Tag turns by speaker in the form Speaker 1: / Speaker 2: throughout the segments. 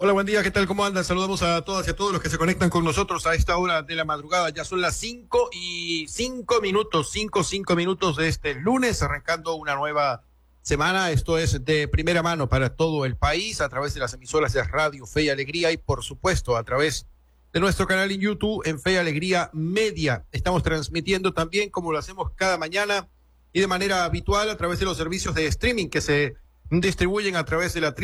Speaker 1: Hola, buen día, ¿qué tal? ¿Cómo andan? Saludamos a todas y a todos los que se conectan con nosotros a esta hora de la madrugada. Ya son las 5:05, 5:05 de este lunes, arrancando una nueva semana. Esto es de primera mano para todo el país, a través de las emisoras de Radio Fe y Alegría y, por supuesto, a través de nuestro canal en YouTube, en Fe y Alegría Media. Estamos transmitiendo también, como lo hacemos cada mañana y de manera habitual, a través de los servicios de streaming que se distribuyen a través de la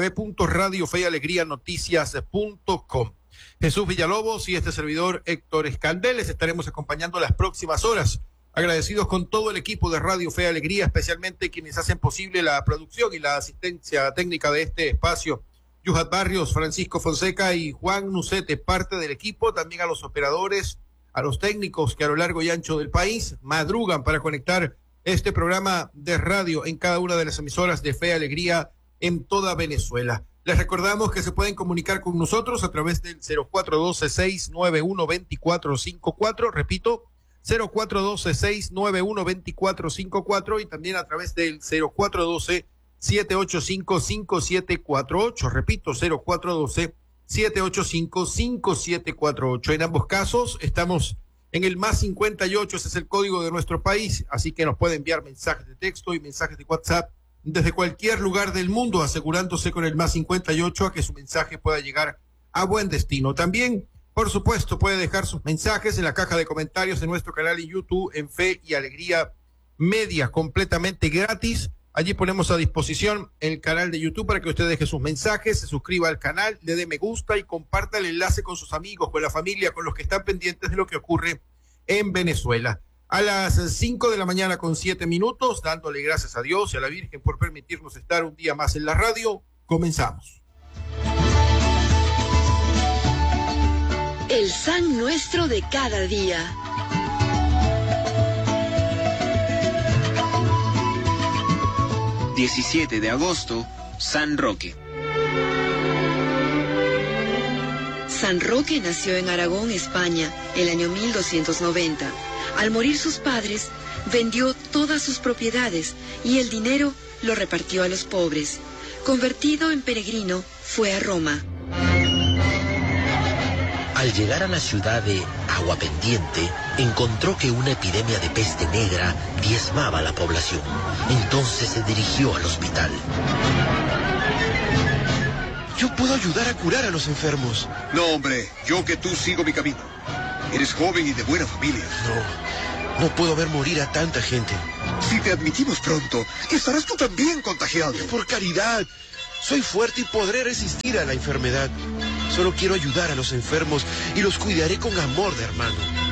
Speaker 1: www.radiofeyalegrianoticias.com. Jesús Villalobos y este servidor Héctor Escandel les estaremos acompañando las próximas horas. Agradecidos con todo el equipo de Radio Fe y Alegría, especialmente quienes hacen posible la producción y la asistencia técnica de este espacio. Yuhat Barrios, Francisco Fonseca y Juan Nucete, parte del equipo, también a los operadores, a los técnicos que a lo largo y ancho del país madrugan para conectar este programa de radio en cada una de las emisoras de Fe y Alegría en toda Venezuela. Les recordamos que se pueden comunicar con nosotros a través del 0412-691-2454, repito, 0412-691-2454 y también a través del 0412-785-5748, repito, 0412-785-5748. En ambos casos estamos en el más 58, ese es el código de nuestro país, así que nos puede enviar mensajes de texto y mensajes de WhatsApp desde cualquier lugar del mundo, asegurándose con el más 58 a que su mensaje pueda llegar a buen destino. También, por supuesto, puede dejar sus mensajes en la caja de comentarios de nuestro canal en YouTube, en Fe y Alegría Media, completamente gratis. Allí ponemos a disposición el canal de YouTube para que usted deje sus mensajes, se suscriba al canal, le dé me gusta y comparta el enlace con sus amigos, con la familia, con los que están pendientes de lo que ocurre en Venezuela. A las 5 de la mañana con 7 minutos, dándole gracias a Dios y a la Virgen por permitirnos estar un día más en la radio, comenzamos.
Speaker 2: El San Nuestro de cada día.
Speaker 3: ...17 de agosto, San Roque.
Speaker 2: San Roque nació en Aragón, España, el año 1290. Al morir sus padres, vendió todas sus propiedades y el dinero lo repartió a los pobres. Convertido en peregrino, fue a Roma.
Speaker 4: Al llegar a la ciudad de Aguapendiente, encontró que una epidemia de peste negra diezmaba a la población. Entonces se dirigió al hospital.
Speaker 5: Yo puedo ayudar a curar a los enfermos.
Speaker 6: No, hombre, yo que tú sigo mi camino. Eres joven y de buena familia.
Speaker 5: No puedo ver morir a tanta gente.
Speaker 6: Si te admitimos pronto, estarás tú también contagiado.
Speaker 5: Por caridad, soy fuerte y podré resistir a la enfermedad. Solo quiero ayudar a los enfermos y los cuidaré con amor de hermano.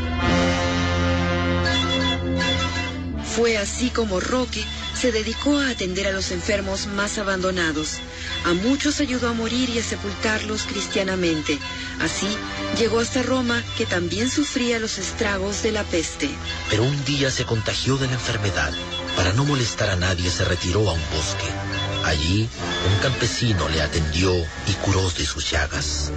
Speaker 2: Fue así como Roque se dedicó a atender a los enfermos más abandonados. A muchos ayudó a morir y a sepultarlos cristianamente. Así llegó hasta Roma, que también sufría los estragos de la peste.
Speaker 4: Pero un día se contagió de la enfermedad. Para no molestar a nadie se retiró a un bosque. Allí, un campesino le atendió y curó de sus llagas.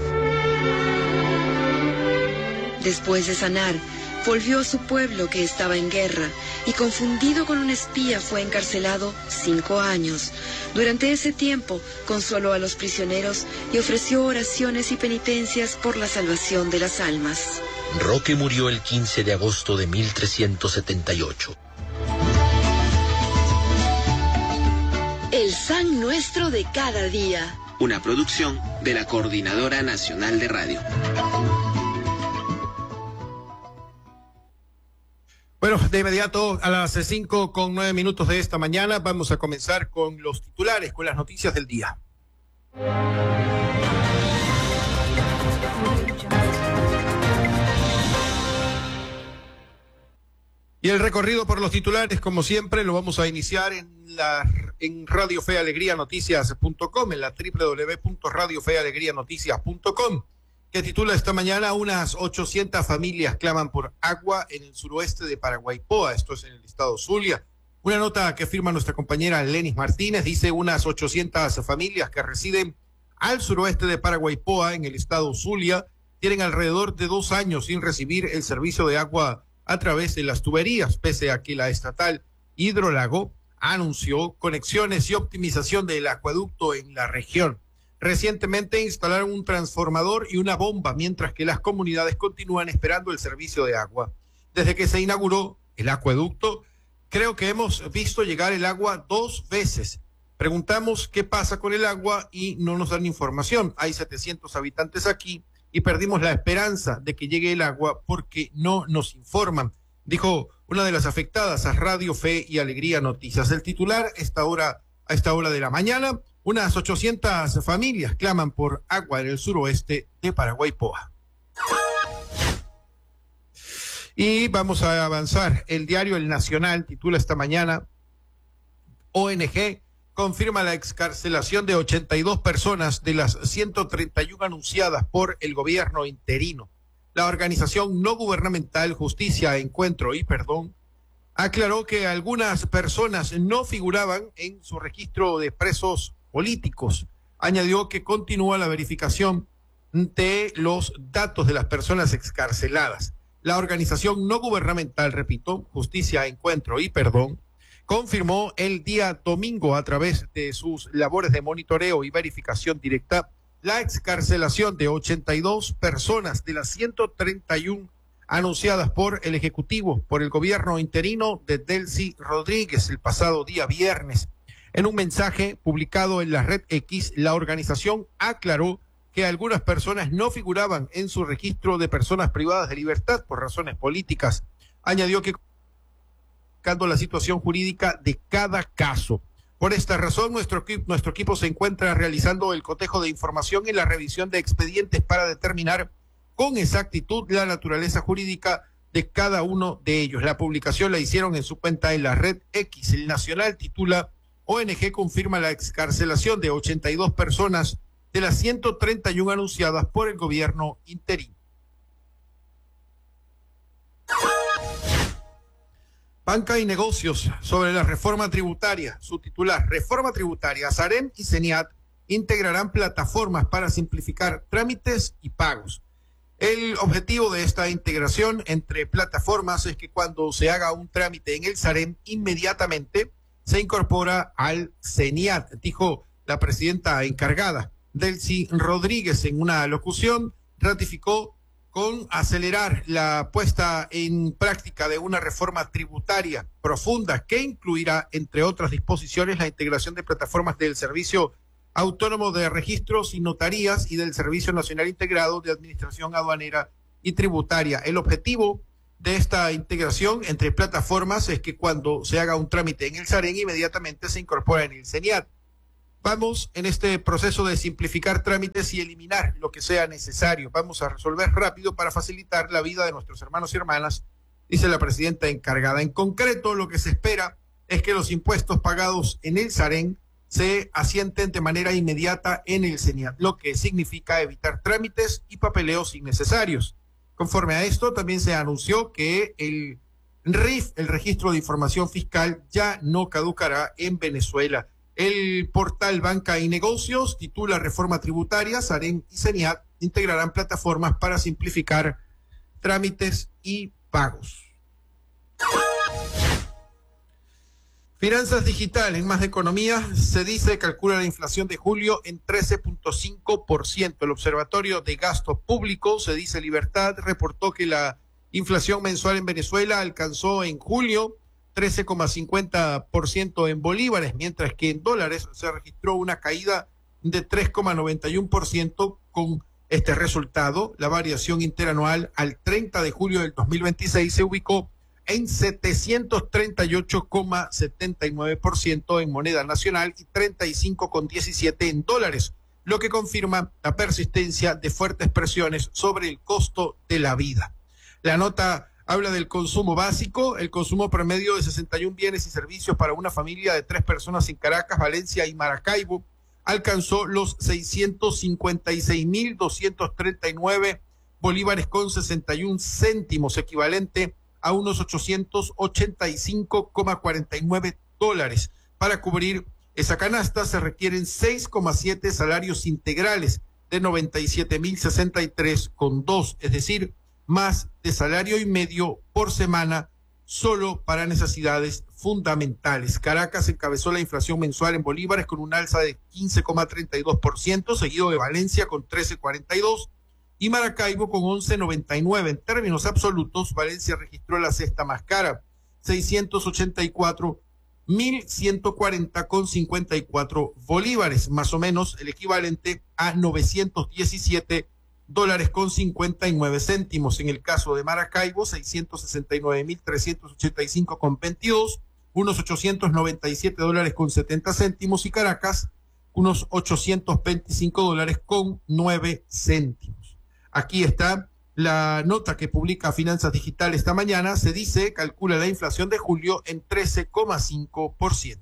Speaker 2: Después de sanar, volvió a su pueblo que estaba en guerra y confundido con un espía fue encarcelado 5 años. Durante ese tiempo consoló a los prisioneros y ofreció oraciones y penitencias por la salvación de las almas.
Speaker 4: Roque murió el 15 de agosto de 1378.
Speaker 2: El San Nuestro de cada día.
Speaker 3: Una producción de la Coordinadora Nacional de Radio.
Speaker 1: Bueno, de inmediato a las 5:09 de esta mañana vamos a comenzar con los titulares, con las noticias del día. Y el recorrido por los titulares, como siempre, lo vamos a iniciar en Radio Fe Alegría Noticias.com, en la www.radiofealegrianoticias.com, que titula esta mañana: unas 800 familias claman por agua en el suroeste de Paraguaipoa, esto es en el estado Zulia. Una nota que firma nuestra compañera Lenis Martínez dice: unas 800 familias que residen al suroeste de Paraguaipoa, en el estado Zulia, tienen alrededor de 2 años sin recibir el servicio de agua a través de las tuberías, pese a que la estatal Hidrolago anunció conexiones y optimización del acueducto en la región. Recientemente instalaron un transformador y una bomba, mientras que las comunidades continúan esperando el servicio de agua. Desde que se inauguró el acueducto, creo que hemos visto llegar el agua 2 veces. Preguntamos qué pasa con el agua y no nos dan información. Hay 700 habitantes aquí y perdimos la esperanza de que llegue el agua porque no nos informan, dijo una de las afectadas a Radio Fe y Alegría Noticias. El titular, a esta hora de la mañana, unas 800 familias claman por agua en el suroeste de Paraguaypoa. Y vamos a avanzar. El diario El Nacional titula esta mañana: ONG confirma la excarcelación de 82 personas de las 131 anunciadas por el gobierno interino. La organización no gubernamental Justicia, Encuentro y Perdón aclaró que algunas personas no figuraban en su registro de presos políticos. Añadió que continúa la verificación de los datos de las personas excarceladas. La organización no gubernamental, repito, Justicia, Encuentro y Perdón, confirmó el día domingo a través de sus labores de monitoreo y verificación directa la excarcelación de 82 personas de las 131 anunciadas por el Ejecutivo, por el gobierno interino de Delcy Rodríguez el pasado día viernes. En un mensaje publicado en la red X, la organización aclaró que algunas personas no figuraban en su registro de personas privadas de libertad por razones políticas. Añadió que la situación jurídica de cada caso. Por esta razón, nuestro equipo se encuentra realizando el cotejo de información y la revisión de expedientes para determinar con exactitud la naturaleza jurídica de cada uno de ellos. La publicación la hicieron en su cuenta en la red X. El Nacional titula: ONG confirma la excarcelación de 82 personas de las 131 anunciadas por el gobierno interino. Banca y negocios sobre la reforma tributaria. Su titular: reforma tributaria. Sarem y CENIAT integrarán plataformas para simplificar trámites y pagos. El objetivo de esta integración entre plataformas es que cuando se haga un trámite en el Sarem, inmediatamente se incorpora al CENIAT, dijo la presidenta encargada. Delcy Rodríguez, en una locución, ratificó con acelerar la puesta en práctica de una reforma tributaria profunda que incluirá, entre otras disposiciones, la integración de plataformas del Servicio Autónomo de Registros y Notarías y del Servicio Nacional Integrado de Administración Aduanera y Tributaria. El objetivo de esta integración entre plataformas es que cuando se haga un trámite en el SAREN, inmediatamente se incorpora en el CENIAT. Vamos en este proceso de simplificar trámites y eliminar lo que sea necesario. Vamos a resolver rápido para facilitar la vida de nuestros hermanos y hermanas, dice la presidenta encargada. En concreto, lo que se espera es que los impuestos pagados en el SAREN se asienten de manera inmediata en el CENIAT, lo que significa evitar trámites y papeleos innecesarios. Conforme a esto, también se anunció que el RIF, el Registro de Información Fiscal, ya no caducará en Venezuela. El portal Banca y Negocios titula: Reforma Tributaria, SAREN y CENIAT integrarán plataformas para simplificar trámites y pagos. Finanzas Digital, en Más de Economía, se dice, calcula la inflación de julio en 13.5%. El Observatorio de Gasto Público, se dice Libertad, reportó que la inflación mensual en Venezuela alcanzó en julio 13,50% en bolívares, mientras que en dólares se registró una caída de 3,91%. Con este resultado, la variación interanual al 30 de julio del 2026 se ubicó en 738,79% en moneda nacional y 35,17% en dólares, lo que confirma la persistencia de fuertes presiones sobre el costo de la vida. La nota habla del consumo básico. El consumo promedio de 61 bienes y servicios para una familia de 3 personas en Caracas, Valencia y Maracaibo alcanzó los 656.239 bolívares con 61 céntimos, equivalente a unos 885,49 dólares. Para cubrir esa canasta se requieren 6,7 salarios integrales de 97.063,2, es decir, más de salario y medio por semana solo para necesidades fundamentales. Caracas encabezó la inflación mensual en bolívares con un alza de 15,32%, seguido de Valencia con 13,42% y Maracaibo con 11,99%. En términos absolutos, Valencia registró la sexta más cara, 684.140,54 bolívares, más o menos el equivalente a $917,59. En el caso de Maracaibo, 669.385,22, unos $897,70, y Caracas, unos $825,09. Aquí está la nota que publica Finanzas Digital esta mañana. Se dice, calcula la inflación de julio en 13,5%.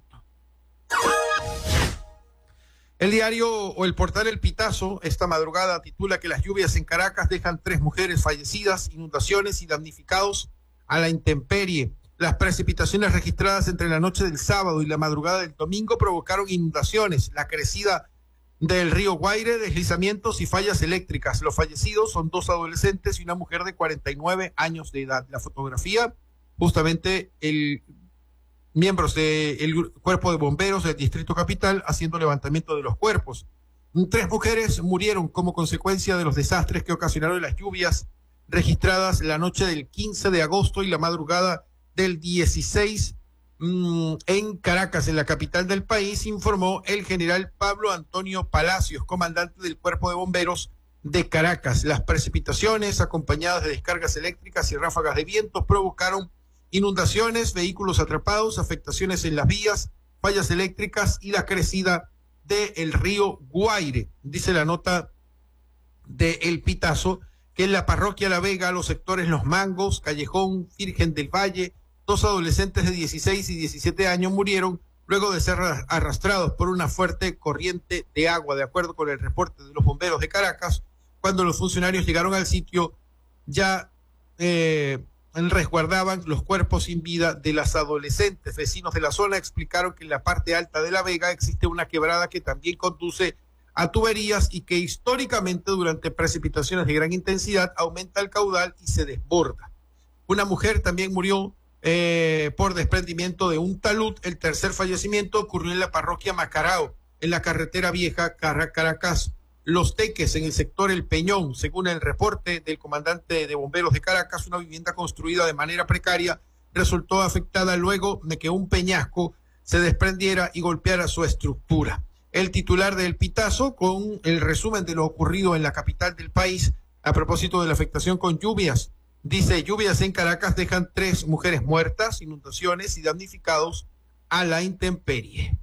Speaker 1: El diario o el portal El Pitazo esta madrugada titula que las lluvias en Caracas dejan 3 mujeres fallecidas, inundaciones y damnificados a la intemperie. Las precipitaciones registradas entre la noche del sábado y la madrugada del domingo provocaron inundaciones, la crecida del río Guaire, deslizamientos y fallas eléctricas. Los fallecidos son 2 adolescentes y una mujer de 49 años de edad. La fotografía, justamente miembros del Cuerpo de Bomberos del Distrito Capital haciendo levantamiento de los cuerpos. 3 mujeres murieron como consecuencia de los desastres que ocasionaron las lluvias registradas la noche del 15 de agosto y la madrugada del 16 en Caracas, en la capital del país, informó el general Pablo Antonio Palacios, comandante del Cuerpo de Bomberos de Caracas. Las precipitaciones, acompañadas de descargas eléctricas y ráfagas de viento, provocaron inundaciones, vehículos atrapados, afectaciones en las vías, fallas eléctricas y la crecida del río Guaire. Dice la nota de El Pitazo que en la parroquia La Vega, los sectores Los Mangos, Callejón, Virgen del Valle, 2 adolescentes de 16 y 17 años murieron luego de ser arrastrados por una fuerte corriente de agua. De acuerdo con el reporte de los bomberos de Caracas, cuando los funcionarios llegaron al sitio, ya resguardaban los cuerpos sin vida de las adolescentes. Vecinos de la zona explicaron que en la parte alta de La Vega existe una quebrada que también conduce a tuberías y que históricamente durante precipitaciones de gran intensidad aumenta el caudal y se desborda. Una mujer también murió por desprendimiento de un talud. El tercer fallecimiento ocurrió en la parroquia Macarao, en la carretera vieja Caracas Los Teques, en el sector El Peñón. Según el reporte del comandante de bomberos de Caracas, una vivienda construida de manera precaria resultó afectada luego de que un peñasco se desprendiera y golpeara su estructura. El titular del Pitazo, con el resumen de lo ocurrido en la capital del país a propósito de la afectación con lluvias, dice: lluvias en Caracas dejan 3 mujeres muertas, inundaciones y damnificados a la intemperie.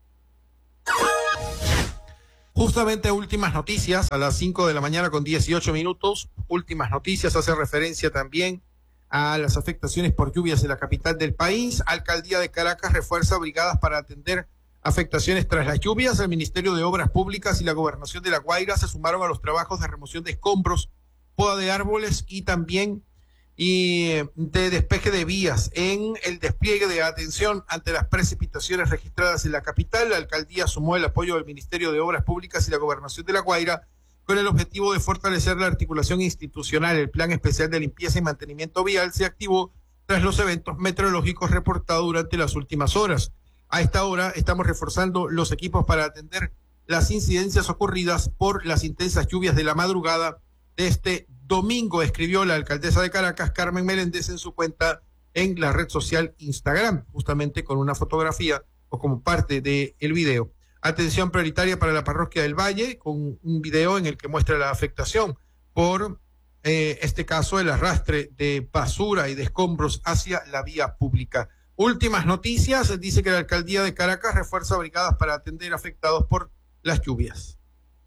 Speaker 1: Justamente últimas noticias a las 5 de la mañana con 18 minutos. Últimas noticias hace referencia también a las afectaciones por lluvias en la capital del país. Alcaldía de Caracas refuerza brigadas para atender afectaciones tras las lluvias. El Ministerio de Obras Públicas y la Gobernación de La Guaira se sumaron a los trabajos de remoción de escombros, poda de árboles y también de despeje de vías en el despliegue de atención ante las precipitaciones registradas en la capital. La alcaldía sumó el apoyo del Ministerio de Obras Públicas y la Gobernación de La Guaira con el objetivo de fortalecer la articulación institucional. El Plan Especial de Limpieza y Mantenimiento Vial se activó tras los eventos meteorológicos reportados durante las últimas horas. A esta hora estamos reforzando los equipos para atender las incidencias ocurridas por las intensas lluvias de la madrugada de este domingo, escribió la alcaldesa de Caracas, Carmen Meléndez, en su cuenta en la red social Instagram, justamente con una fotografía o como parte del video. Atención prioritaria para la parroquia del Valle, con un video en el que muestra la afectación por este caso, el arrastre de basura y de escombros hacia la vía pública. Últimas noticias, dice que la alcaldía de Caracas refuerza brigadas para atender afectados por las lluvias.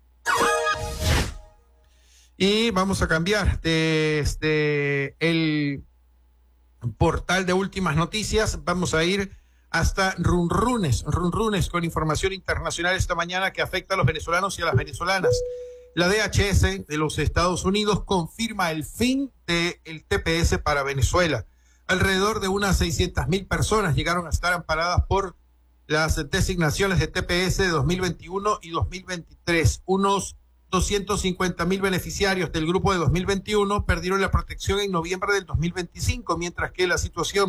Speaker 1: Y vamos a cambiar desde el portal de últimas noticias, vamos a ir hasta Runrunes con información internacional esta mañana que afecta a los venezolanos y a las venezolanas. La DHS de los Estados Unidos confirma el fin del TPS para Venezuela. Alrededor de unas 600.000 personas llegaron a estar amparadas por las designaciones de TPS de 2021 y 2023. Unos 250.000 beneficiarios del grupo de 2021 perdieron la protección en noviembre del 2025, mientras que la situación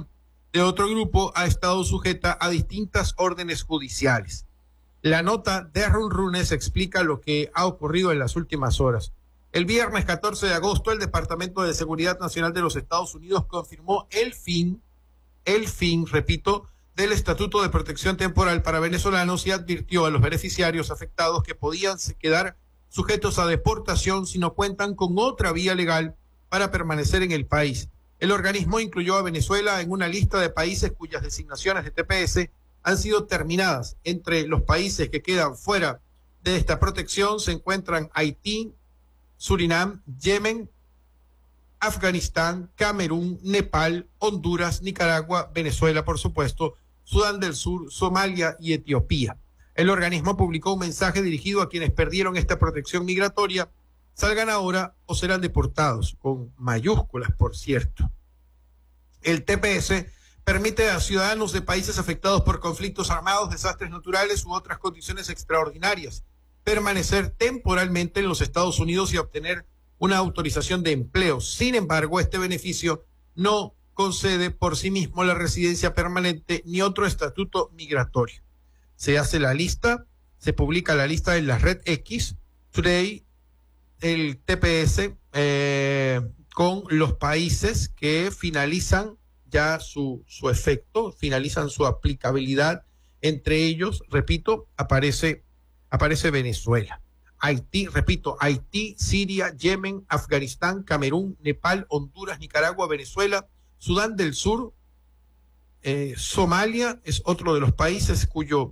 Speaker 1: de otro grupo ha estado sujeta a distintas órdenes judiciales. La nota de Runrunes explica lo que ha ocurrido en las últimas horas. El viernes 14 de agosto, el Departamento de Seguridad Nacional de los Estados Unidos confirmó el fin, repito, del Estatuto de Protección Temporal para venezolanos y advirtió a los beneficiarios afectados que podían quedar sujetos a deportación si no cuentan con otra vía legal para permanecer en el país. El organismo incluyó a Venezuela en una lista de países cuyas designaciones de TPS han sido terminadas. Entre los países que quedan fuera de esta protección se encuentran Haití, Surinam, Yemen, Afganistán, Camerún, Nepal, Honduras, Nicaragua, Venezuela, por supuesto, Sudán del Sur, Somalia y Etiopía. El organismo publicó un mensaje dirigido a quienes perdieron esta protección migratoria: salgan ahora o serán deportados, con mayúsculas, por cierto. El TPS permite a ciudadanos de países afectados por conflictos armados, desastres naturales u otras condiciones extraordinarias permanecer temporalmente en los Estados Unidos y obtener una autorización de empleo. Sin embargo, este beneficio no concede por sí mismo la residencia permanente ni otro estatuto migratorio. Se hace la lista, se publica la lista en la red X, Today, el TPS, con los países que finalizan ya su efecto, finalizan su aplicabilidad. Entre ellos, repito, aparece Venezuela. Haití, repito, Haití, Siria, Yemen, Afganistán, Camerún, Nepal, Honduras, Nicaragua, Venezuela, Sudán del Sur, Somalia es otro de los países cuyo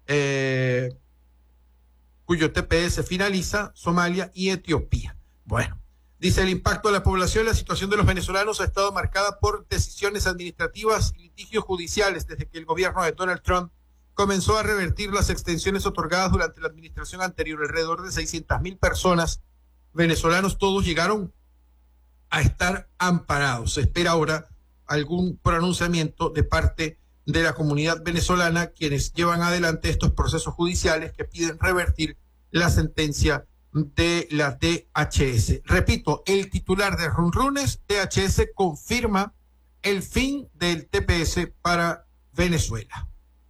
Speaker 1: TPS finaliza, Somalia y Etiopía. Bueno, dice: el impacto de la población, la situación de los venezolanos ha estado marcada por decisiones administrativas y litigios judiciales desde que el gobierno de Donald Trump comenzó a revertir las extensiones otorgadas durante la administración anterior. Alrededor de 600,000 personas, venezolanos todos, llegaron a estar amparados. Se espera ahora algún pronunciamiento de parte de la comunidad venezolana, quienes llevan adelante estos procesos judiciales que piden revertir la sentencia de la DHS. Repito, el titular de Runrunes, DHS, confirma el fin del TPS para Venezuela.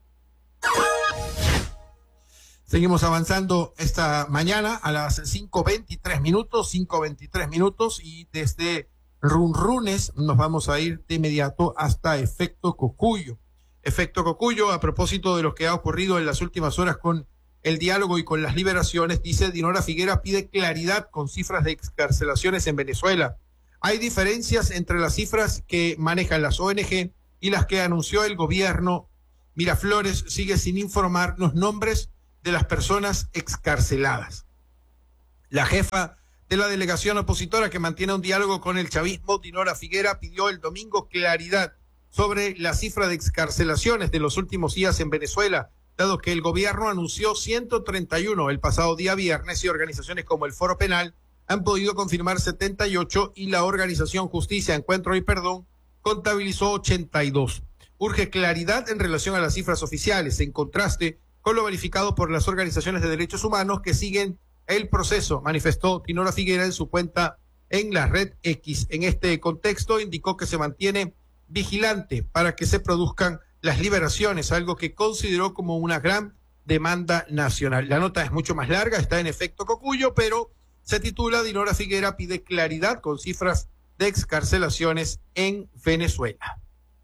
Speaker 1: Seguimos avanzando esta mañana a las 5:23 minutos, y desde Runrunes nos vamos a ir de inmediato hasta Efecto Cocuyo. Efecto Cocuyo, a propósito de lo que ha ocurrido en las últimas horas con el diálogo y con las liberaciones, dice: Dinora Figuera pide claridad con cifras de excarcelaciones en Venezuela. Hay diferencias entre las cifras que manejan las ONG y las que anunció el gobierno. Miraflores sigue sin informar los nombres de las personas excarceladas. La jefa de la delegación opositora que mantiene un diálogo con el chavismo, Dinora Figuera, pidió el domingo claridad sobre la cifra de excarcelaciones de los últimos días en Venezuela, dado que el gobierno anunció 131 el pasado día viernes y organizaciones como el Foro Penal han podido confirmar 78 y la organización Justicia, Encuentro y Perdón contabilizó 82. Urge claridad en relación a las cifras oficiales, en contraste con lo verificado por las organizaciones de derechos humanos que siguen el proceso, manifestó Dinora Figuera en su cuenta en la red X. En este contexto indicó que se mantiene vigilante para que se produzcan las liberaciones, algo que consideró como una gran demanda nacional. La nota es mucho más larga, está en Efecto Cocuyo, pero se titula: Dinora Figuera pide claridad con cifras de excarcelaciones en Venezuela.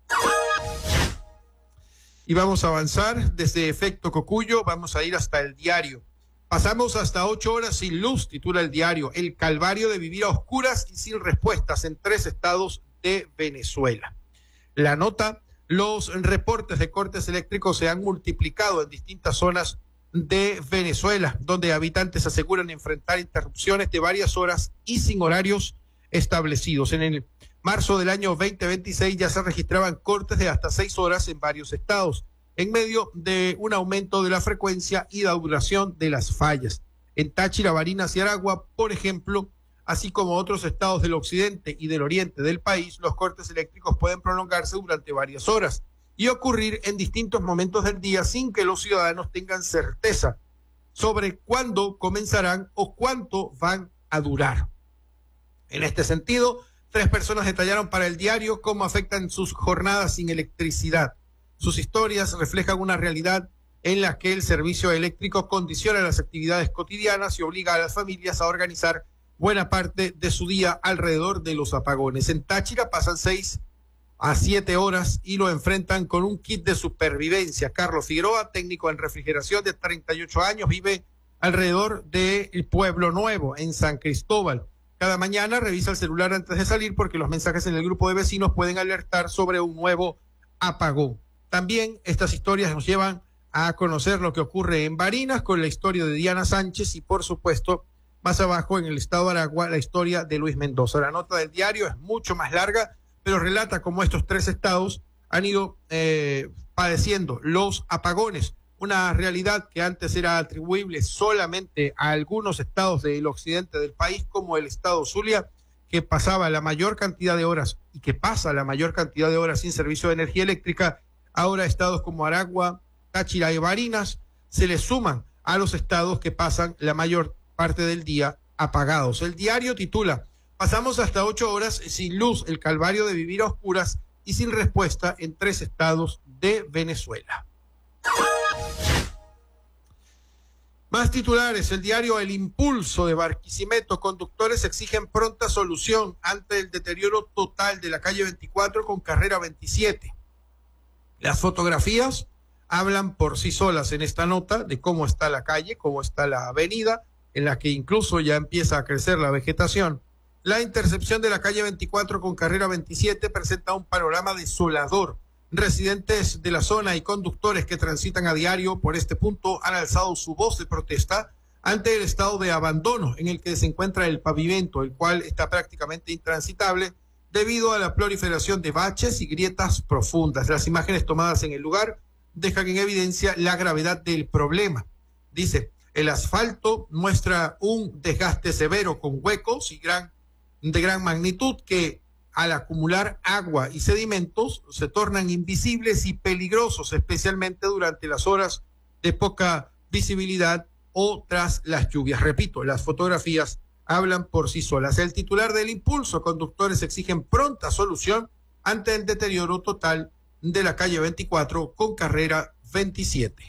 Speaker 1: Y vamos a avanzar desde Efecto Cocuyo, vamos a ir hasta El Diario. Pasamos hasta 8 horas sin luz, titula El Diario: el calvario de vivir a oscuras y sin respuestas en 3 estados de Venezuela. La nota: los reportes de cortes eléctricos se han multiplicado en distintas zonas de Venezuela, donde habitantes aseguran enfrentar interrupciones de varias horas y sin horarios establecidos. En el marzo del año 2026 ya se registraban cortes de hasta 6 horas en varios estados, en medio de un aumento de la frecuencia y la duración de las fallas. En Táchira, Barinas y Aragua, por ejemplo, así como otros estados del occidente y del oriente del país, los cortes eléctricos pueden prolongarse durante varias horas y ocurrir en distintos momentos del día sin que los ciudadanos tengan certeza sobre cuándo comenzarán o cuánto van a durar. En este sentido, 3 personas detallaron para el diario cómo afectan sus jornadas sin electricidad. Sus historias reflejan una realidad en la que el servicio eléctrico condiciona las actividades cotidianas y obliga a las familias a organizar buena parte de su día alrededor de los apagones. En Táchira pasan 6 a 7 horas y lo enfrentan con un kit de supervivencia. Carlos Figueroa, técnico en refrigeración de 38 años, vive alrededor del Pueblo Nuevo, en San Cristóbal. Cada mañana revisa el celular antes de salir porque los mensajes en el grupo de vecinos pueden alertar sobre un nuevo apagón. También estas historias nos llevan a conocer lo que ocurre en Barinas con la historia de Diana Sánchez y, por supuesto, más abajo en el estado de Aragua, la historia de Luis Mendoza. La nota del diario es mucho más larga, pero relata cómo estos 3 estados han ido padeciendo los apagones, una realidad que antes era atribuible solamente a algunos estados del occidente del país, como el estado Zulia, que pasaba la mayor cantidad de horas y que pasa la mayor cantidad de horas sin servicio de energía eléctrica. Ahora estados como Aragua, Táchira y Barinas se le suman a los estados que pasan la mayor parte del día apagados. El diario titula: pasamos hasta 8 horas sin luz, el calvario de vivir a oscuras y sin respuesta en 3 estados de Venezuela. Más titulares, el diario El Impulso de Barquisimeto. Conductores exigen pronta solución ante el deterioro total de la calle 24 con carrera 27. Las fotografías hablan por sí solas en esta nota de cómo está la calle, cómo está la avenida, en la que incluso ya empieza a crecer la vegetación. La intercepción de la calle 24 con carrera 27 presenta un panorama desolador. Residentes de la zona y conductores que transitan a diario por este punto han alzado su voz de protesta ante el estado de abandono en el que se encuentra el pavimento, el cual está prácticamente intransitable debido a la proliferación de baches y grietas profundas. Las imágenes tomadas en el lugar dejan en evidencia la gravedad del problema. Dice, el asfalto muestra un desgaste severo con huecos de gran magnitud que, al acumular agua y sedimentos, se tornan invisibles y peligrosos, especialmente durante las horas de poca visibilidad o tras las lluvias. Repito, las fotografías hablan por sí solas. El titular del Impulso, conductores exigen pronta solución ante el deterioro total de la calle 24 con carrera 27.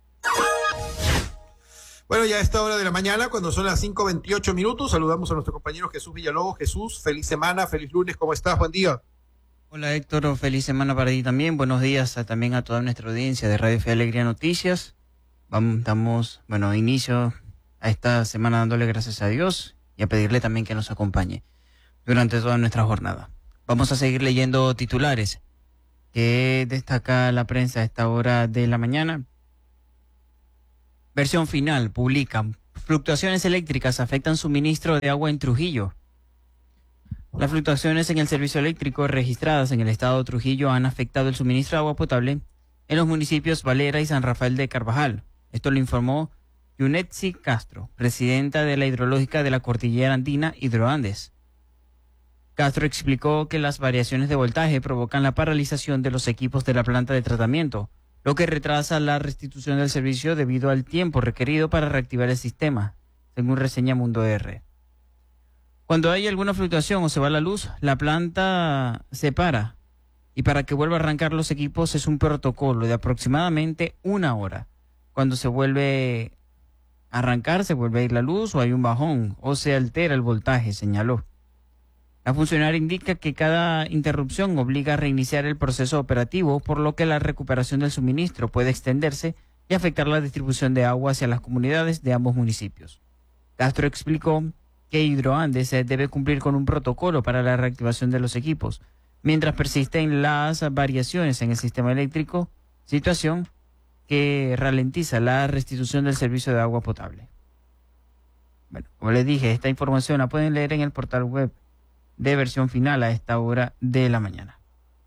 Speaker 1: Bueno, ya a esta hora de la mañana, cuando son las 5:28 minutos, saludamos a nuestro compañero Jesús Villalobos. Jesús, feliz semana, feliz lunes, ¿cómo estás? Buen día.
Speaker 7: Hola Héctor, feliz semana para ti también. Buenos días también a toda nuestra audiencia de Radio Fe Alegría Noticias. Damos inicio a esta semana dándole gracias a Dios y a pedirle también que nos acompañe durante toda nuestra jornada. Vamos a seguir leyendo titulares que destaca la prensa a esta hora de la mañana. Versión final, publica: fluctuaciones eléctricas afectan suministro de agua en Trujillo. Las fluctuaciones en el servicio eléctrico registradas en el estado de Trujillo han afectado el suministro de agua potable en los municipios Valera y San Rafael de Carvajal. Esto lo informó Yunetsi Castro, presidenta de la hidrológica de la Cordillera Andina Hidroandes. Castro explicó que las variaciones de voltaje provocan la paralización de los equipos de la planta de tratamiento, lo que retrasa la restitución del servicio debido al tiempo requerido para reactivar el sistema, según reseña Mundo R. Cuando hay alguna fluctuación o se va la luz, la planta se para, y para que vuelva a arrancar los equipos es un protocolo de aproximadamente 1 hora. Cuando se vuelve a arrancar, se vuelve a ir la luz o hay un bajón o se altera el voltaje, señaló. La funcionaria indica que cada interrupción obliga a reiniciar el proceso operativo, por lo que la recuperación del suministro puede extenderse y afectar la distribución de agua hacia las comunidades de ambos municipios. Castro explicó que Hidroandes debe cumplir con un protocolo para la reactivación de los equipos, mientras persisten las variaciones en el sistema eléctrico, situación que ralentiza la restitución del servicio de agua potable. Bueno, como les dije, esta información la pueden leer en el portal web de Versión Final a esta hora de la mañana.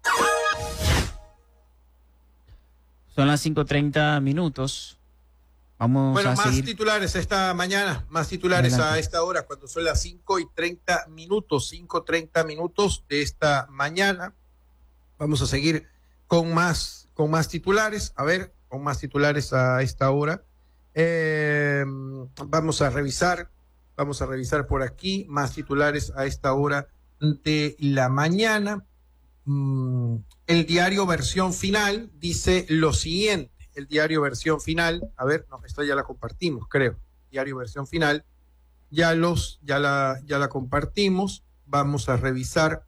Speaker 7: Son las 5:30 minutos. Vamos a seguir.
Speaker 1: Más titulares esta mañana, más titulares adelante. A esta hora, cuando son las 5:30 minutos, 5:30 minutos de esta mañana. Vamos a seguir con más titulares. A ver, con más titulares a esta hora. Vamos a revisar por aquí más titulares a esta hora de la mañana. El diario Versión Final dice lo siguiente. El diario Versión Final, a ver, no, esta ya la compartimos, creo. Diario Versión Final, ya la compartimos. Vamos a revisar.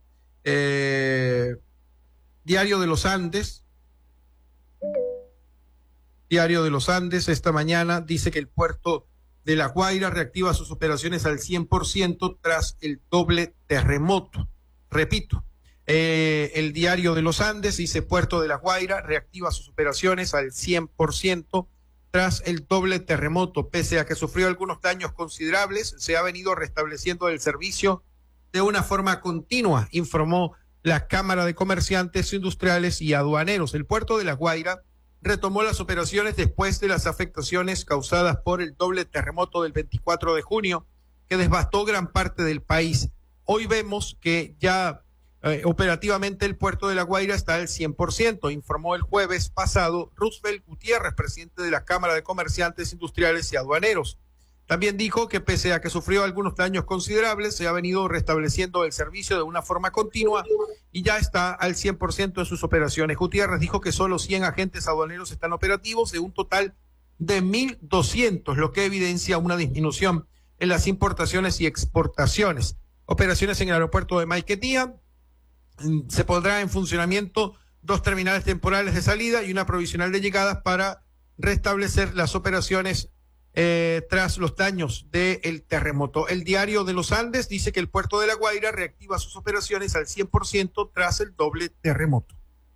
Speaker 1: Diario de los Andes. Diario de los Andes, esta mañana dice que el puerto de La Guaira reactiva sus operaciones al 100% tras el doble terremoto. Repito, el Diario de los Andes dice Puerto de La Guaira reactiva sus operaciones al 100% tras el doble terremoto. Pese a que sufrió algunos daños considerables, se ha venido restableciendo el servicio de una forma continua, informó la Cámara de Comerciantes Industriales y Aduaneros. El Puerto de La Guaira retomó las operaciones después de las afectaciones causadas por el doble terremoto del 24 de junio, que devastó gran parte del país. Hoy vemos que ya operativamente el Puerto de La Guaira está al 100%, informó el jueves pasado Roosevelt Gutiérrez, presidente de la Cámara de Comerciantes Industriales y Aduaneros. También dijo que pese a que sufrió algunos daños considerables, se ha venido restableciendo el servicio de una forma continua y ya está al 100% en sus operaciones. Gutiérrez dijo que solo 100 agentes aduaneros están operativos de un total de 1.200, lo que evidencia una disminución en las importaciones y exportaciones. Operaciones en el aeropuerto de Maiquetía. Se pondrá en funcionamiento 2 terminales temporales de salida y una provisional de llegadas para restablecer las operaciones tras los daños del terremoto. El Diario de los Andes dice que el Puerto de La Guaira reactiva sus operaciones al 100% tras el doble terremoto.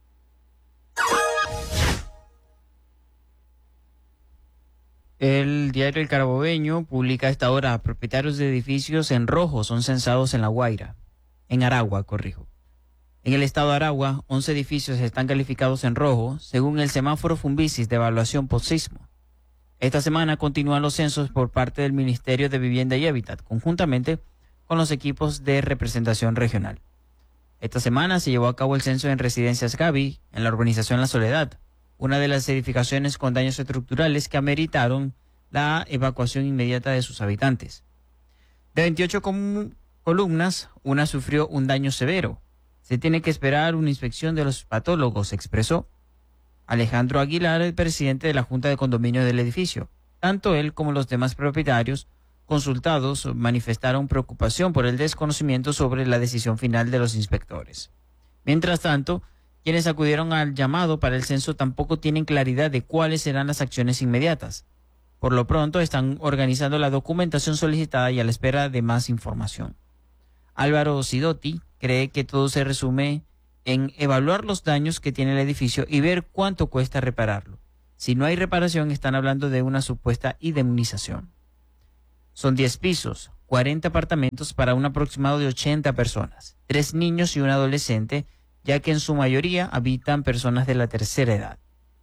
Speaker 7: El diario El Carabobeño publica a esta hora: propietarios de edificios en rojo son censados en La Guaira, en Aragua, corrijo. En el estado de Aragua, 11 edificios están calificados en rojo, según el semáforo Fumbisis de evaluación post-sismo. Esta semana continúan los censos por parte del Ministerio de Vivienda y Hábitat, conjuntamente con los equipos de representación regional. Esta semana se llevó a cabo el censo en Residencias Gavi, en la urbanización La Soledad, una de las edificaciones con daños estructurales que ameritaron la evacuación inmediata de sus habitantes. De 28 columnas, una sufrió un daño severo. Se tiene que esperar una inspección de los patólogos, expresó Alejandro Aguilar, el presidente de la Junta de Condominio del edificio. Tanto él como los demás propietarios consultados manifestaron preocupación por el desconocimiento sobre la decisión final de los inspectores. Mientras tanto, quienes acudieron al llamado para el censo tampoco tienen claridad de cuáles serán las acciones inmediatas. Por lo pronto, están organizando la documentación solicitada y a la espera de más información. Álvaro Sidotti cree que todo se resume en evaluar los daños que tiene el edificio y ver cuánto cuesta repararlo. Si no hay reparación, están hablando de una supuesta indemnización. Son 10 pisos, 40 apartamentos para un aproximado de 80 personas, 3 niños y un adolescente, ya que en su mayoría habitan personas de la tercera edad.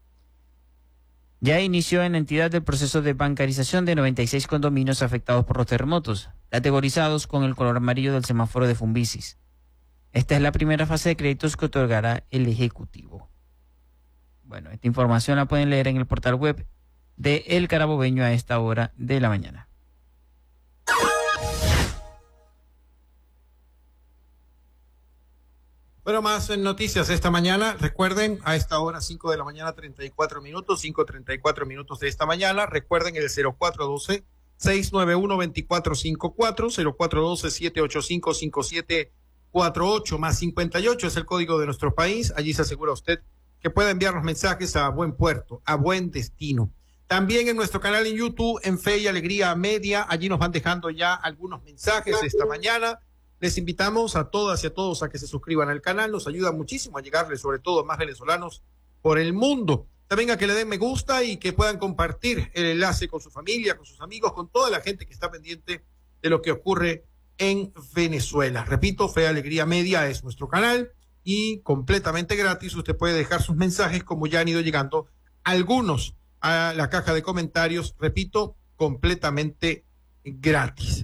Speaker 7: Ya inició en la entidad el proceso de bancarización de 96 condominios afectados por los terremotos, categorizados con el color amarillo del semáforo de Fumbisis. Esta es la primera fase de créditos que otorgará el Ejecutivo. Bueno, esta información la pueden leer en el portal web de El Carabobeño a esta hora de la mañana.
Speaker 1: Bueno, más noticias esta mañana. Recuerden, a esta hora, 5 de la mañana, 34 minutos, 5:34 minutos de esta mañana. Recuerden el 0412-691-2454, 0412-785-5748, más 58 es el código de nuestro país. Allí se asegura usted que pueda enviarnos mensajes a buen puerto, a buen destino. También en nuestro canal en YouTube, en Fe y Alegría Media, allí nos van dejando ya algunos mensajes esta mañana. Les invitamos a todas y a todos a que se suscriban al canal, nos ayuda muchísimo a llegarle sobre todo a más venezolanos por el mundo. También a que le den me gusta y que puedan compartir el enlace con su familia, con sus amigos, con toda la gente que está pendiente de lo que ocurre en Venezuela. Repito, Fe y Alegría Media es nuestro canal y completamente gratis. Usted puede dejar sus mensajes como ya han ido llegando algunos a la caja de comentarios. Repito, completamente gratis.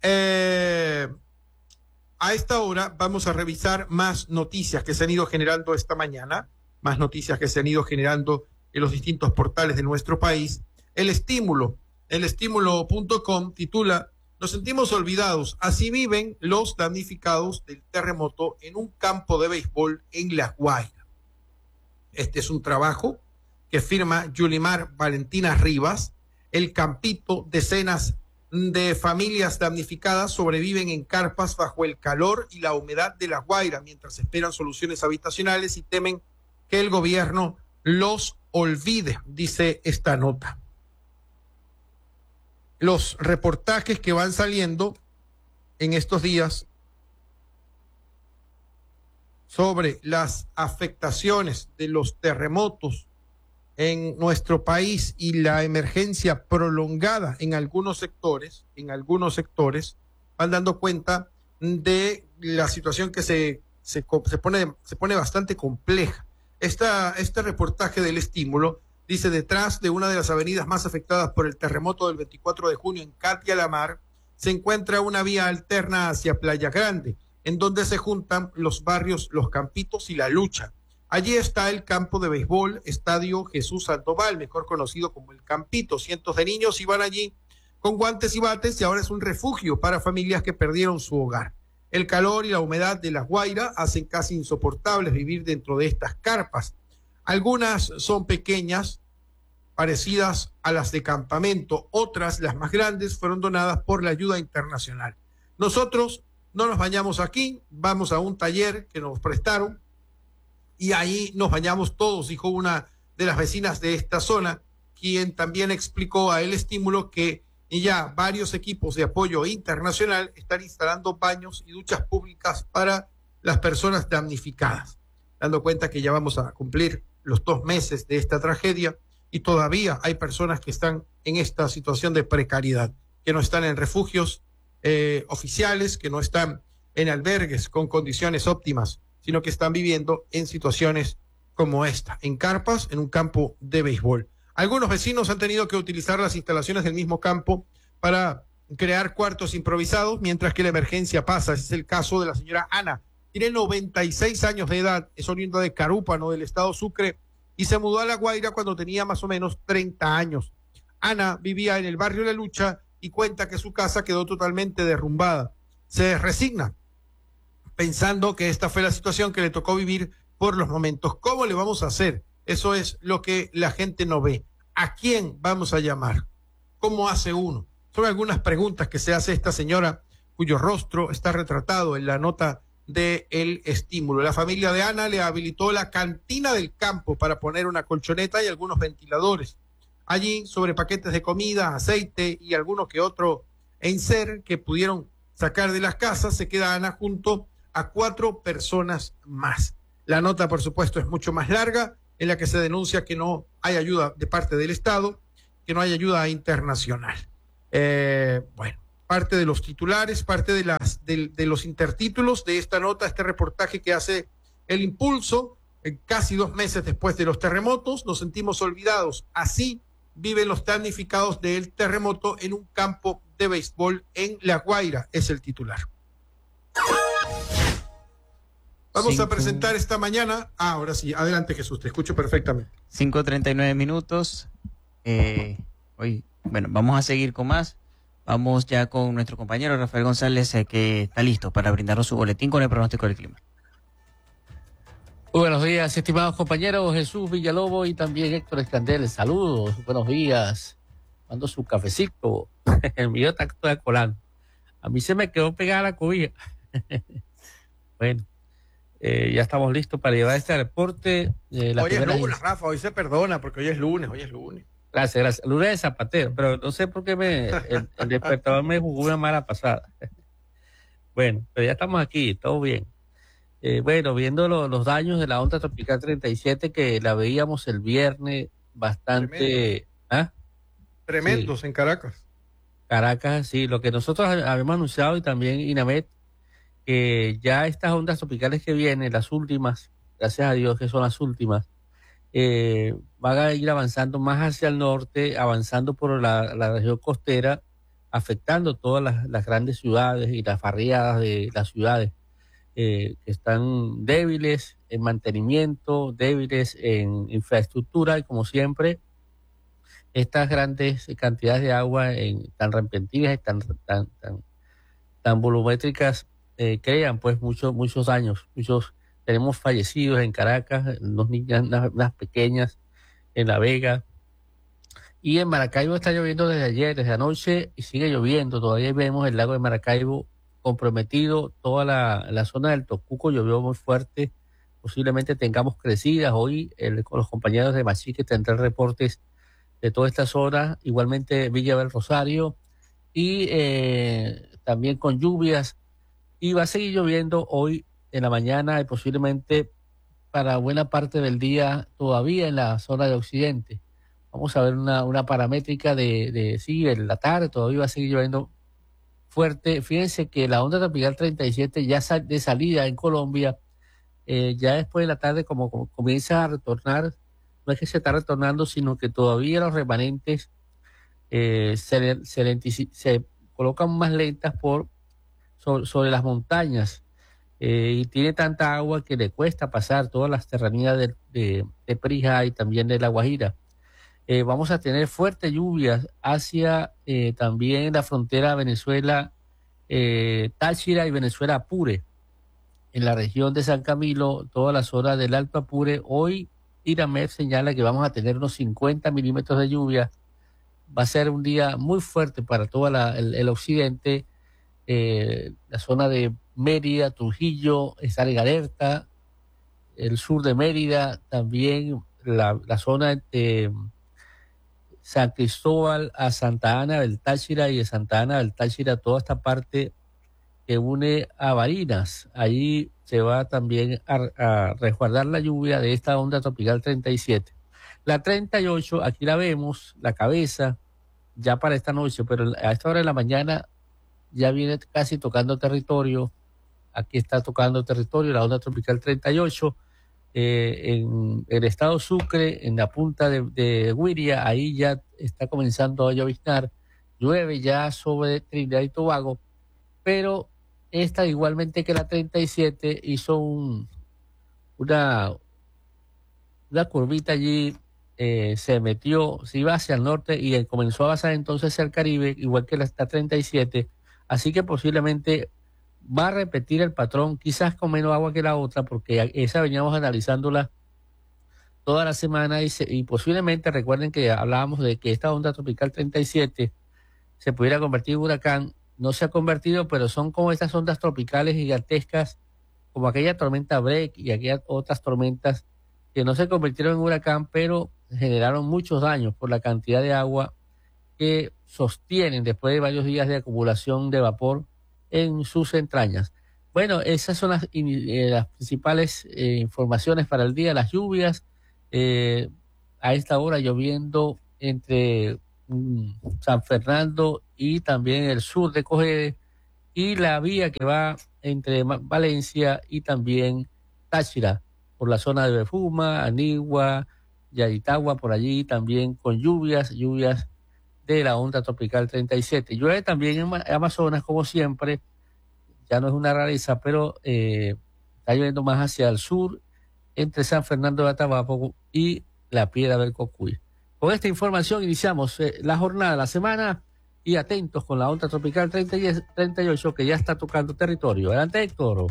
Speaker 1: A esta hora vamos a revisar más noticias que se han ido generando esta mañana, más noticias que se han ido generando en los distintos portales de nuestro país. El estímulo.com titula Nos sentimos olvidados. Así viven los damnificados del terremoto en un campo de béisbol en La Guaira. Este es un trabajo que firma Yulimar Valentina Rivas. El campito, decenas de familias damnificadas sobreviven en carpas bajo el calor y la humedad de La Guaira mientras esperan soluciones habitacionales y temen que el gobierno los olvide, dice esta nota. Los reportajes que van saliendo en estos días sobre las afectaciones de los terremotos en nuestro país y la emergencia prolongada en algunos sectores, van dando cuenta de la situación que se pone bastante compleja. Este reportaje del Estímulo dice: detrás de una de las avenidas más afectadas por el terremoto del 24 de junio en Catia La Mar, se encuentra una vía alterna hacia Playa Grande, en donde se juntan los barrios Los Campitos y La Lucha. Allí está el campo de béisbol, Estadio Jesús Sandoval, mejor conocido como el Campito. Cientos de niños iban allí con guantes y bates y ahora es un refugio para familias que perdieron su hogar. El calor y la humedad de La Guaira hacen casi insoportables vivir dentro de estas carpas. Algunas son pequeñas, parecidas a las de campamento. Otras, las más grandes, fueron donadas por la ayuda internacional. Nosotros no nos bañamos aquí, vamos a un taller que nos prestaron y ahí nos bañamos todos, dijo una de las vecinas de esta zona, quien también explicó a El Estímulo que ya varios equipos de apoyo internacional están instalando baños y duchas públicas para las personas damnificadas, dando cuenta que ya vamos a cumplir los 2 meses de esta tragedia y todavía hay personas que están en esta situación de precariedad, que no están en refugios oficiales, que no están en albergues con condiciones óptimas, sino que están viviendo en situaciones como esta, en carpas, en un campo de béisbol. Algunos vecinos han tenido que utilizar las instalaciones del mismo campo para crear cuartos improvisados mientras que la emergencia pasa. Ese es el caso de la señora Ana. Tiene 96 años de edad, es oriunda de Carúpano, del estado Sucre, y se mudó a La Guaira cuando tenía más o menos 30 años. Ana vivía en el barrio La Lucha y cuenta que su casa quedó totalmente derrumbada. Se resigna, pensando que esta fue la situación que le tocó vivir por los momentos. ¿Cómo le vamos a hacer? Eso es lo que la gente no ve. ¿A quién vamos a llamar? ¿Cómo hace uno? Son algunas preguntas que se hace esta señora, cuyo rostro está retratado en la nota de El Estímulo. La familia de Ana le habilitó la cantina del campo para poner una colchoneta y algunos ventiladores. Allí, sobre paquetes de comida, aceite y alguno que otro enser que pudieron sacar de las casas, se queda Ana junto a 4 personas más. La nota, por supuesto, es mucho más larga, en la que se denuncia que no hay ayuda de parte del Estado, que no hay ayuda internacional. Bueno, parte de los titulares, parte de los intertítulos de esta nota, este reportaje que hace El Impulso, casi 2 meses después de los terremotos. Nos sentimos olvidados. Así viven los damnificados del terremoto en un campo de béisbol en La Guaira, es el titular. Vamos a presentar esta mañana. Ahora sí, adelante Jesús, te escucho perfectamente.
Speaker 7: 5:39 minutos. Hoy, bueno, vamos a seguir con más. Vamos ya con nuestro compañero Rafael González, que está listo para brindarnos su boletín con el pronóstico del clima.
Speaker 8: Muy buenos días, estimados compañeros. Jesús Villalobos y también Héctor Escandel. Saludos, buenos días. Mando su cafecito. El mío está colando. A mí se me quedó pegada la cobija. Bueno. Ya estamos listos para llevar este reporte.
Speaker 1: Hoy es lunes, Rafa, hoy se perdona porque hoy es lunes.
Speaker 8: Gracias. Lunes de zapatero, pero no sé por qué el despertador me jugó una mala pasada. Bueno, pero ya estamos aquí, todo bien. Bueno, viendo los daños de la onda tropical 37, que la veíamos el viernes bastante...
Speaker 1: Tremendos sí. En Caracas.
Speaker 8: Caracas, sí, lo que nosotros habíamos anunciado y también INAMED, que ya estas ondas tropicales que vienen, las últimas, gracias a Dios que son las últimas, van a ir avanzando más hacia el norte, avanzando por la región costera, afectando todas las grandes ciudades y las barriadas de las ciudades que están débiles en mantenimiento, débiles en infraestructura y como siempre estas grandes cantidades de agua tan repentinas y tan volumétricas crean pues muchos daños. Tenemos fallecidos en Caracas, dos niñas, unas pequeñas en La Vega. Y en Maracaibo está lloviendo desde ayer, desde anoche, y sigue lloviendo. Todavía vemos el lago de Maracaibo comprometido. Toda la zona del Tocuco llovió muy fuerte. Posiblemente tengamos crecidas. Hoy con los compañeros de Machique tendrán reportes de toda esta zona. Igualmente Villa del Rosario. Y también con lluvias. Y va a seguir lloviendo hoy en la mañana y posiblemente para buena parte del día todavía en la zona de Occidente. Vamos a ver una paramétrica sí, en la tarde todavía va a seguir lloviendo fuerte. Fíjense que la onda tropical 37 ya de salida en Colombia, ya después de la tarde como comienza a retornar, no es que se está retornando, sino que todavía los remanentes se colocan más lentas sobre las montañas, y tiene tanta agua que le cuesta pasar todas las serranías de Perijá y también de La Guajira. Vamos a tener fuertes lluvias hacia también la frontera Venezuela, Táchira y Venezuela Apure. En la región de San Camilo, todas las horas del Alto Apure, hoy INAMED señala que vamos a tener unos 50 milímetros de lluvia. Va a ser un día muy fuerte para todo el occidente, la zona de Mérida, Trujillo, estar en alerta, el sur de Mérida, también la zona de San Cristóbal a Santa Ana del Táchira y de Santa Ana del Táchira, toda esta parte que une a Barinas. Allí se va también a resguardar la lluvia de esta onda tropical 37. La 38, aquí la vemos, la cabeza, ya para esta noche, pero a esta hora de la mañana ya viene casi tocando territorio. Aquí está tocando territorio la onda tropical 38. En el estado Sucre, en la punta de Guiria, ahí ya está comenzando a lloviznar, llueve ya sobre Trinidad y Tobago, pero esta igualmente que la 37 hizo una curvita allí, se metió, se iba hacia el norte y comenzó a avanzar entonces hacia el Caribe, igual que la 37, así que posiblemente va a repetir el patrón, quizás con menos agua que la otra, porque esa veníamos analizándola toda la semana y posiblemente recuerden que hablábamos de que esta onda tropical 37 se pudiera convertir en huracán. No se ha convertido, pero son como estas ondas tropicales gigantescas, como aquella tormenta Break y aquellas otras tormentas que no se convirtieron en huracán, pero generaron muchos daños por la cantidad de agua que sostienen después de varios días de acumulación de vapor en sus entrañas. Bueno, esas son las principales informaciones para el día. Las lluvias, a esta hora lloviendo entre San Fernando y también el sur de Cogede, y la vía que va entre Valencia y también Táchira, por la zona de Befuma, Anigua, Yaritagua, por allí también con lluvias de la onda tropical 37. Llueve también en Amazonas, como siempre, ya no es una rareza, pero está lloviendo más hacia el sur, entre San Fernando de Atabapo y la Piedra del Cocuy. Con esta información iniciamos la jornada, la semana, y atentos con la onda tropical 38 que ya está tocando territorio. Adelante, Héctor.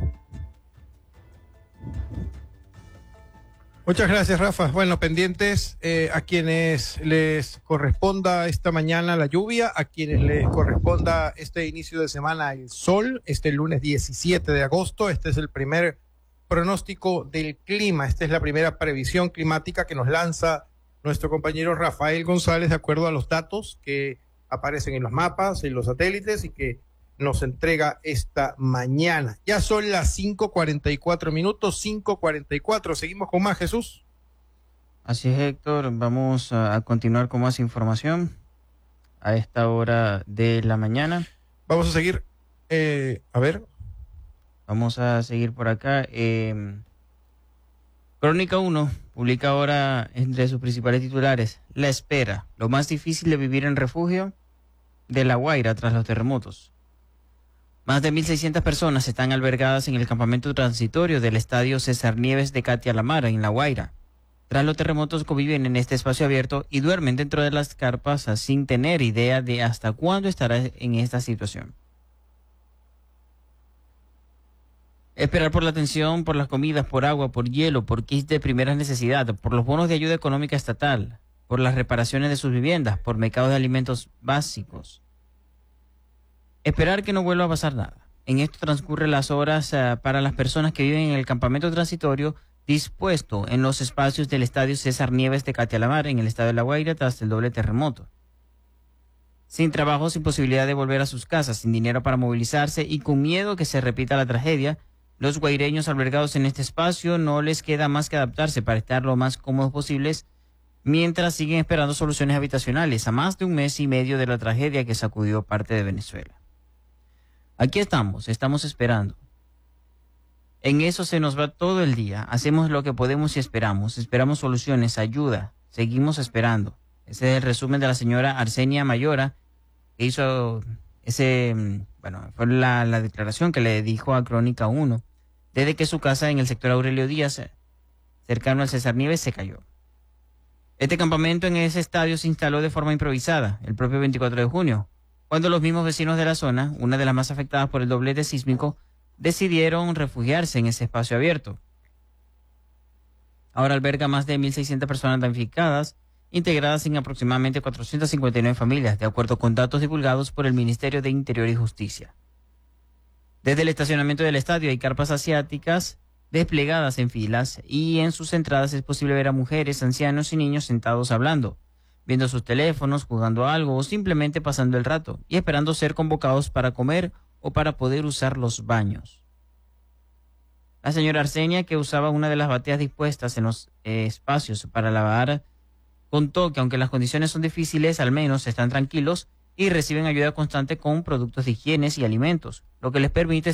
Speaker 1: Muchas gracias, Rafa. Bueno, pendientes a quienes les corresponda esta mañana la lluvia, a quienes les corresponda este inicio de semana el sol, este lunes 17 de agosto. Este es el primer pronóstico del clima, esta es la primera previsión climática que nos lanza nuestro compañero Rafael González, de acuerdo a los datos que aparecen en los mapas, en los satélites, y que nos entrega esta mañana. Ya son las 5:44 minutos, 5:44. Seguimos con más, Jesús.
Speaker 7: Así es, Héctor. Vamos a continuar con más información a esta hora de la mañana.
Speaker 1: Vamos a seguir,
Speaker 7: Vamos a seguir por acá. Crónica 1 publica ahora entre sus principales titulares: La espera, lo más difícil de vivir en refugio de La Guaira tras los terremotos. Más de 1.600 personas están albergadas en el campamento transitorio del estadio César Nieves de Catia La Mara, en La Guaira. Tras los terremotos conviven en este espacio abierto y duermen dentro de las carpas sin tener idea de hasta cuándo estará en esta situación. Esperar por la atención, por las comidas, por agua, por hielo, por kits de primera necesidad, por los bonos de ayuda económica estatal, por las reparaciones de sus viviendas, por mercados de alimentos básicos. Esperar que no vuelva a pasar nada. En esto transcurren las horas para las personas que viven en el campamento transitorio dispuesto en los espacios del Estadio César Nieves de Catialamar, en el estado de La Guaira, tras el doble terremoto. Sin trabajo, sin posibilidad de volver a sus casas, sin dinero para movilizarse y con miedo que se repita la tragedia, los guaireños albergados en este espacio no les queda más que adaptarse para estar lo más cómodos posibles mientras siguen esperando soluciones habitacionales a más de un mes y medio de la tragedia que sacudió parte de Venezuela. Aquí estamos esperando. En eso se nos va todo el día. Hacemos lo que podemos y esperamos. Esperamos soluciones, ayuda. Seguimos esperando. Ese es el resumen de la señora Arsenia Mayora, que hizo fue la declaración que le dijo a Crónica 1, desde que su casa en el sector Aurelio Díaz, cercano al César Nieves, se cayó. Este campamento en ese estadio se instaló de forma improvisada, el propio 24 de junio, cuando los mismos vecinos de la zona, una de las más afectadas por el doblete sísmico, decidieron refugiarse en ese espacio abierto. Ahora alberga más de 1.600 personas damnificadas, integradas en aproximadamente 459 familias, de acuerdo con datos divulgados por el Ministerio de Interior y Justicia. Desde el estacionamiento del estadio hay carpas asiáticas desplegadas en filas y en sus entradas es posible ver a mujeres, ancianos y niños sentados hablando, viendo sus teléfonos, jugando algo o simplemente pasando el rato y esperando ser convocados para comer o para poder usar los baños. La señora Arsenia, que usaba una de las bateas dispuestas en los espacios para lavar, contó que aunque las condiciones son difíciles, al menos están tranquilos y reciben ayuda constante con productos de higiene y alimentos, lo que les permite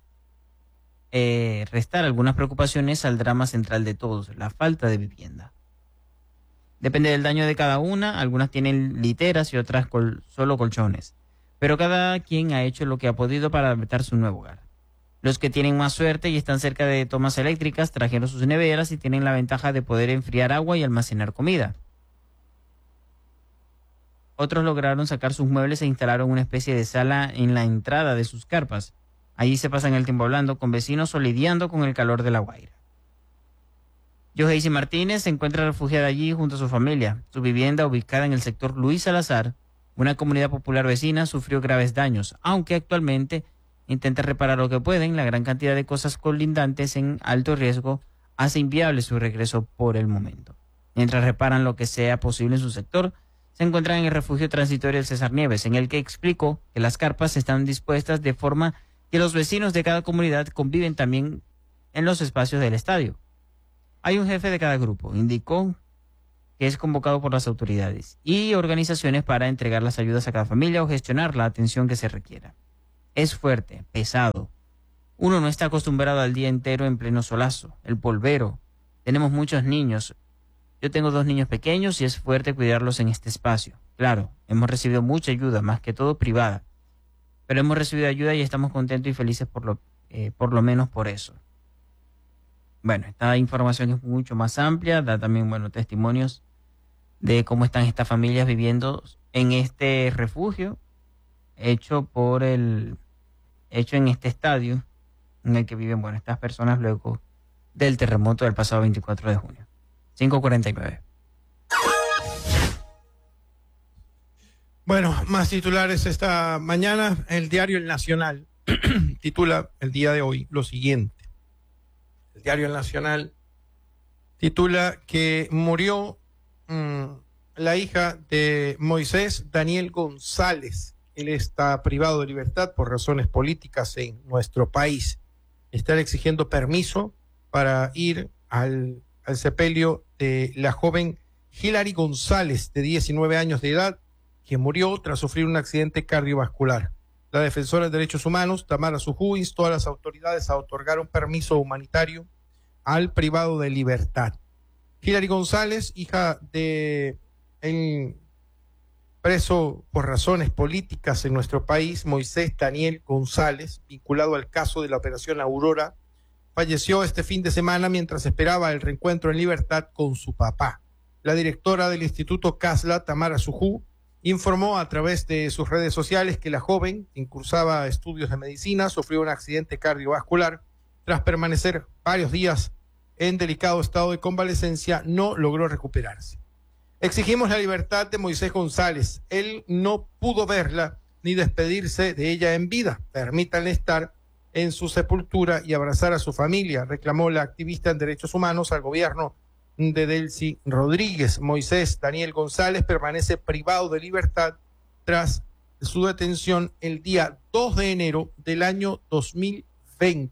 Speaker 7: restar algunas preocupaciones al drama central de todos, la falta de vivienda. Depende del daño de cada una, algunas tienen literas y otras solo colchones, pero cada quien ha hecho lo que ha podido para adaptarse a un nuevo hogar. Los que tienen más suerte y están cerca de tomas eléctricas trajeron sus neveras y tienen la ventaja de poder enfriar agua y almacenar comida. Otros lograron sacar sus muebles e instalaron una especie de sala en la entrada de sus carpas. Allí se pasan el tiempo hablando con vecinos o lidiando con el calor de La Guaira. Yoheisi Martínez se encuentra refugiada allí junto a su familia. Su vivienda, ubicada en el sector Luis Salazar, una comunidad popular vecina, sufrió graves daños, aunque actualmente intenta reparar lo que pueden. La gran cantidad de cosas colindantes en alto riesgo hace inviable su regreso por el momento. Mientras reparan lo que sea posible en su sector, se encuentran en el refugio transitorio del César Nieves, en el que explicó que las carpas están dispuestas de forma que los vecinos de cada comunidad conviven también en los espacios del estadio. Hay un jefe de cada grupo, indicó, que es convocado por las autoridades y organizaciones para entregar las ayudas a cada familia o gestionar la atención que se requiera. Es fuerte, pesado. Uno no está acostumbrado al día entero en pleno solazo, el polvero. Tenemos muchos niños. Yo tengo 2 niños pequeños y es fuerte cuidarlos en este espacio. Claro, hemos recibido mucha ayuda, más que todo privada. Pero hemos recibido ayuda y estamos contentos y felices por lo menos por eso. Bueno, esta información es mucho más amplia, da también, testimonios de cómo están estas familias viviendo en este refugio hecho en este estadio en el que viven, estas personas luego del terremoto del pasado 24 de junio. 5:49.
Speaker 1: Bueno, más titulares esta mañana. El diario El Nacional titula el día de hoy lo siguiente. El diario El Nacional titula que murió la hija de Moisés, Daniel González. Él está privado de libertad por razones políticas en nuestro país. Están exigiendo permiso para ir al sepelio de la joven Hilary González, de 19 años de edad, que murió tras sufrir un accidente cardiovascular. La defensora de derechos humanos, Tamara Sujú, instó a las autoridades a otorgar un permiso humanitario al privado de libertad. Hilary González, hija de el preso por razones políticas en nuestro país, Moisés Daniel González, vinculado al caso de la Operación Aurora, falleció este fin de semana mientras esperaba el reencuentro en libertad con su papá. La directora del Instituto Casla, Tamara Sujú, informó a través de sus redes sociales que la joven, quien cursaba estudios de medicina, sufrió un accidente cardiovascular. Tras permanecer varios días en delicado estado de convalecencia, no logró recuperarse. Exigimos la libertad de Moisés González. Él no pudo verla ni despedirse de ella en vida. Permítanle estar en su sepultura y abrazar a su familia, reclamó la activista en derechos humanos al gobierno de Delcy Rodríguez. Moisés Daniel González permanece privado de libertad tras su detención el día 2 de enero del año 2020.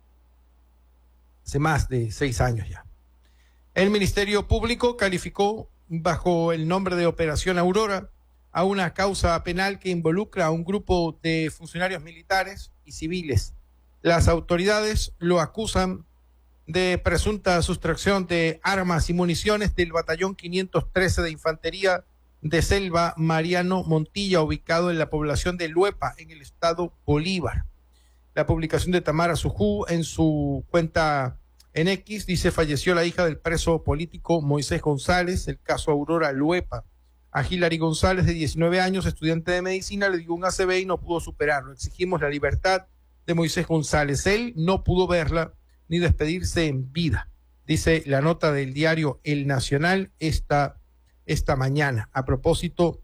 Speaker 1: Hace más de 6 años ya. El Ministerio Público calificó bajo el nombre de Operación Aurora a una causa penal que involucra a un grupo de funcionarios militares y civiles. Las autoridades lo acusan de presunta sustracción de armas y municiones del batallón 513 de Infantería de Selva Mariano Montilla, ubicado en la población de Luepa, en el estado Bolívar. La publicación de Tamara Sujú en su cuenta en X dice: falleció la hija del preso político Moisés González, el caso Aurora Luepa. A Hilary González, de 19 años, estudiante de medicina, le dio un ACV y no pudo superarlo. Exigimos la libertad de Moisés González. Él no pudo verla ni despedirse en vida, dice la nota del diario El Nacional esta mañana, a propósito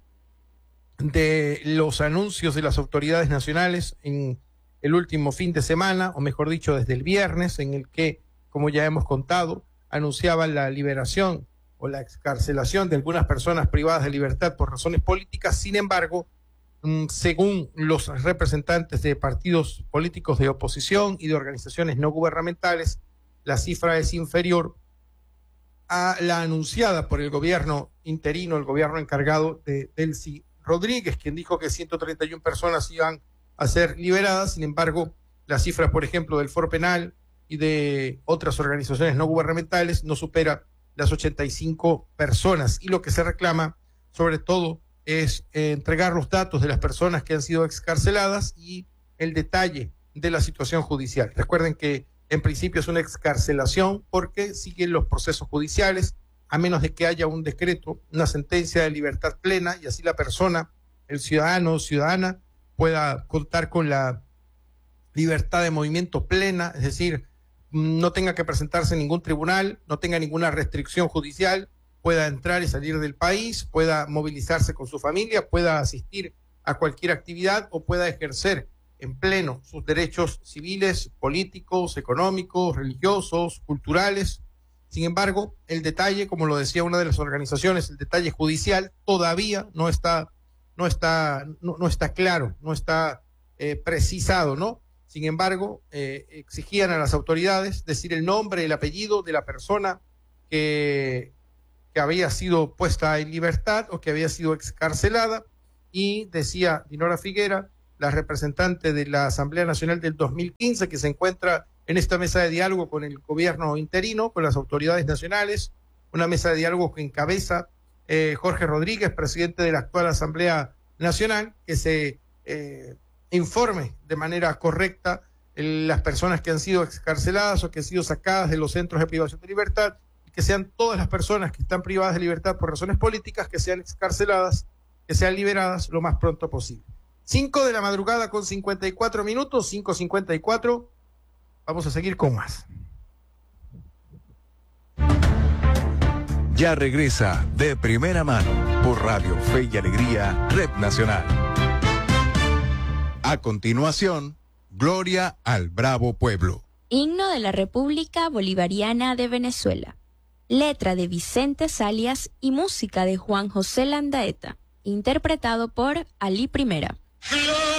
Speaker 1: de los anuncios de las autoridades nacionales en el último fin de semana, o mejor dicho, desde el viernes, en el que, como ya hemos contado, anunciaban la liberación o la excarcelación de algunas personas privadas de libertad por razones políticas. Sin embargo, según los representantes de partidos políticos de oposición y de organizaciones no gubernamentales, la cifra es inferior a la anunciada por el gobierno interino, el gobierno encargado de Delcy Rodríguez, quien dijo que 131 personas iban a ser liberadas. Sin embargo, las cifras, por ejemplo, del Foro Penal y de otras organizaciones no gubernamentales no supera las 85 personas. Y lo que se reclama, sobre todo, es entregar los datos de las personas que han sido excarceladas y el detalle de la situación judicial. Recuerden que en principio es una excarcelación porque siguen los procesos judiciales, a menos de que haya un decreto, una sentencia de libertad plena, y así la persona, el ciudadano o ciudadana, pueda contar con la libertad de movimiento plena, es decir, no tenga que presentarse en ningún tribunal, no tenga ninguna restricción judicial, pueda entrar y salir del país, pueda movilizarse con su familia, pueda asistir a cualquier actividad o pueda ejercer en pleno sus derechos civiles, políticos, económicos, religiosos, culturales. Sin embargo, el detalle, como lo decía una de las organizaciones, el detalle judicial todavía no está claro, no está precisado, ¿no? Sin embargo, exigían a las autoridades decir el nombre, el apellido de la persona que había sido puesta en libertad o que había sido excarcelada, y decía Dinora Figuera, la representante de la Asamblea Nacional del 2015, que se encuentra en esta mesa de diálogo con el gobierno interino, con las autoridades nacionales, una mesa de diálogo que encabeza Jorge Rodríguez, presidente de la actual Asamblea Nacional, que se informe de manera correcta las personas que han sido excarceladas o que han sido sacadas de los centros de privación de libertad, que sean todas las personas que están privadas de libertad por razones políticas, que sean excarceladas, que sean liberadas lo más pronto posible. 5 de la madrugada con 54 minutos, 5:54. Vamos a seguir con más.
Speaker 9: Ya regresa De Primera Mano por Radio Fe y Alegría, Red Nacional. A continuación, Gloria al Bravo Pueblo.
Speaker 10: Himno de la República Bolivariana de Venezuela. Letra de Vicente Salias y música de Juan José Landaeta, interpretado por Ali Primera.